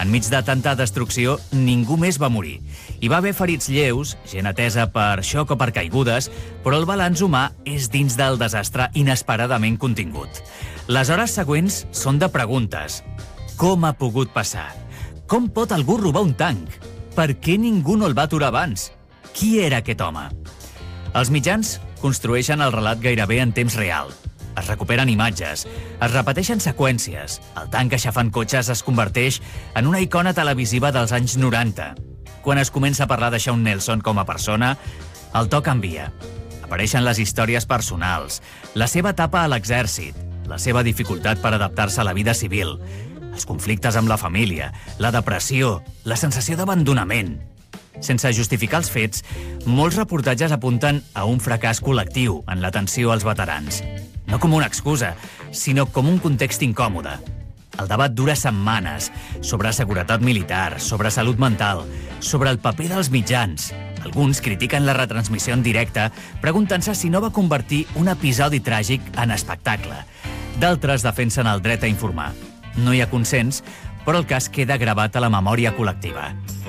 Enmig de tanta destrucció, ningú més va morir. Hi va haver ferits lleus, gent atesa per xoc o per caigudes, però el balanç humà és dins del desastre inesperadament contingut. Les hores següents són de preguntes. Com ha pogut passar? Com pot algú robar un tanc? Per què ningú no el va aturar abans? Qui era aquest home? Els mitjans construeixen el relat gairebé en temps real. Es recuperen imatges, es repeteixen seqüències. El tanc aixafant cotxes es converteix en una icona televisiva dels anys 90. Quan es comença a parlar de Shawn Nelson com a persona, el to canvia. Apareixen les històries personals, la seva etapa a l'exèrcit, la seva dificultat per adaptar-se a la vida civil, els conflictes amb la família, la depressió, la sensació d'abandonament. Sense justificar els fets, molts reportatges apunten a un fracàs col·lectiu en l'atenció als veterans. No com una excusa, sinó com un context incòmode. El debat dura setmanes sobre seguretat militar, sobre salut mental, sobre el paper dels mitjans. Alguns critiquen la retransmissió en directe, preguntant-se si no va convertir un episodi tràgic en espectacle. D'altres defensen el dret a informar. No hi ha consens, però el cas queda gravat a la memòria col·lectiva.